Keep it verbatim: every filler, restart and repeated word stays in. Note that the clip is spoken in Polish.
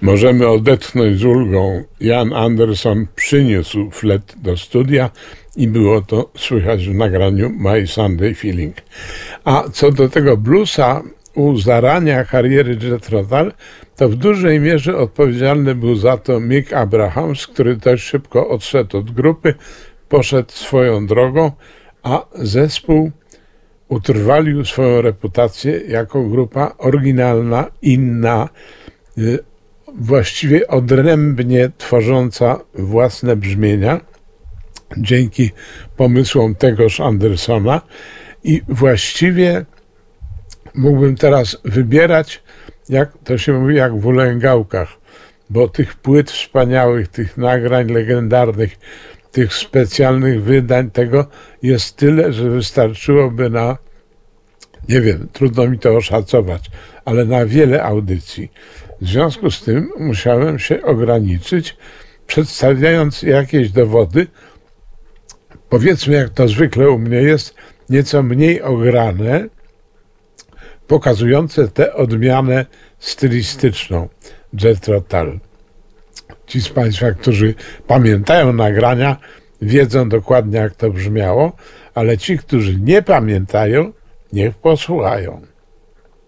Możemy odetchnąć z ulgą. Jan Anderson przyniósł flet do studia i było to słychać w nagraniu My Sunday Feeling. A co do tego bluesa u zarania kariery Jethro Tull, to w dużej mierze odpowiedzialny był za to Mick Abrahams, który też szybko odszedł od grupy, poszedł swoją drogą, a zespół utrwalił swoją reputację jako grupa oryginalna, inna, właściwie odrębnie tworząca własne brzmienia dzięki pomysłom tegoż Andersona i właściwie mógłbym teraz wybierać, jak to się mówi, jak w ulęgałkach, bo tych płyt wspaniałych, tych nagrań legendarnych, tych specjalnych wydań, tego jest tyle, że wystarczyłoby na, nie wiem, trudno mi to oszacować, ale na wiele audycji. W związku z tym musiałem się ograniczyć, przedstawiając jakieś dowody, powiedzmy, jak to zwykle u mnie jest, nieco mniej ograne, pokazujące tę odmianę stylistyczną Jethro Tull. Ci z Państwa, którzy pamiętają nagrania, wiedzą dokładnie, jak to brzmiało, ale ci, którzy nie pamiętają, niech posłuchają.